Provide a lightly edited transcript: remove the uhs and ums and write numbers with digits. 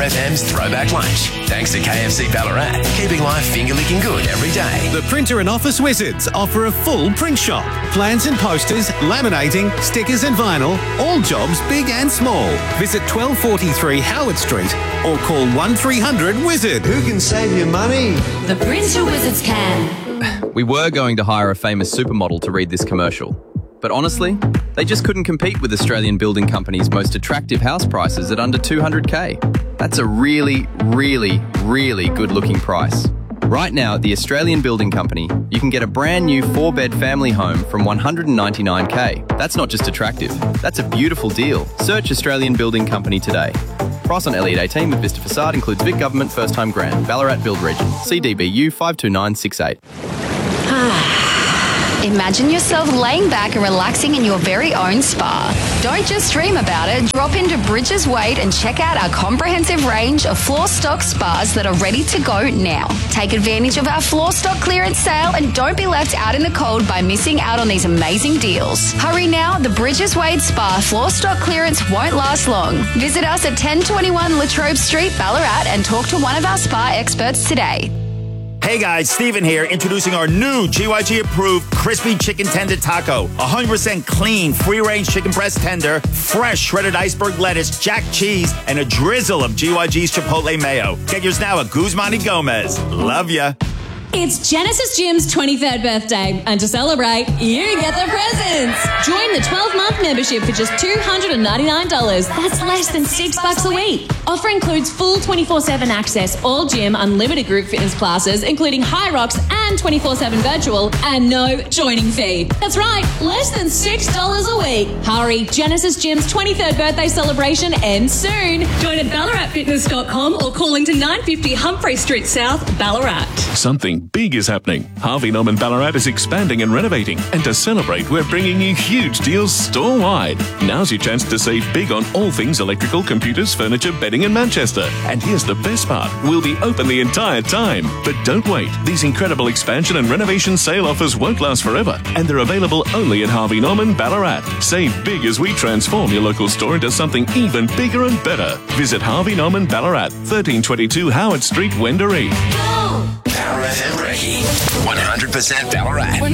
FM's Throwback Lunch. Thanks to KFC Ballarat, keeping life finger-licking good every day. The Printer and Office Wizards offer a full print shop. Plans and posters, laminating, stickers and vinyl, all jobs big and small. Visit 1243 Howard Street or call 1300 Wizard. Who can save you money? The Printer Wizards can. We were going to hire a famous supermodel to read this commercial. But honestly, they just couldn't compete with Australian Building Company's most attractive house prices at under $200K. That's a really, really, really good-looking price. Right now at the Australian Building Company, you can get a brand new 4-bed family home from $199K. That's not just attractive, that's a beautiful deal. Search Australian Building Company today. Price on Elliott 18 with Vista Facade includes Vic Government First Time Grant, Ballarat Build Region, CDBU 52968. Imagine yourself laying back and relaxing in your very own spa. Don't just dream about it. Drop into Bridges Wade and check out our comprehensive range of floor stock spas that are ready to go now. Take advantage of our floor stock clearance sale and don't be left out in the cold by missing out on these amazing deals. Hurry now, the Bridges Wade Spa floor stock clearance won't last long. Visit us at 1021 Latrobe Street, Ballarat and talk to one of our spa experts today. Hey guys, Steven here, introducing our new GYG approved crispy chicken tender taco. 100% clean, free-range chicken breast tender, fresh shredded iceberg lettuce, jack cheese, and a drizzle of GYG's Chipotle mayo. Get yours now at Guzman y Gomez. Love ya. It's Genesis Gym's 23rd birthday, and to celebrate, you get the presents. Join the 12-month membership for just $299. That's less than $6 a week. Offer includes full 24/7 access, all gym, unlimited group fitness classes, including High Rocks and 24/7 virtual, and no joining fee. That's right, less than $6 a week. Hurry, Genesis Gym's 23rd birthday celebration ends soon. Join at ballaratfitness.com or calling to 950 Humphrey Street South, Ballarat. Something big is happening. Harvey Norman Ballarat is expanding and renovating, and to celebrate, we're bringing you huge deals store-wide. Now's your chance to save big on all things electrical, computers, furniture, bedding in Manchester. And here's the best part, we'll be open the entire time. But don't wait, these incredible expansion and renovation sale offers won't last forever, and they're available only at Harvey Norman Ballarat. Save big as we transform your local store into something even bigger and better. Visit Harvey Norman Ballarat, 1322 Howard Street, Wendouree. Power FM Recce, 100% Ballarat.